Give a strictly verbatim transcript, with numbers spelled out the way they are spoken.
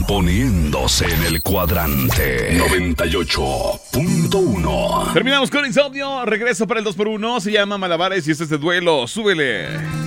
poniéndose en el cuadrante noventa y ocho punto uno. Terminamos con Insomnio. Regreso para el dos por uno. Se llama Malabares y este es de duelo. Súbele.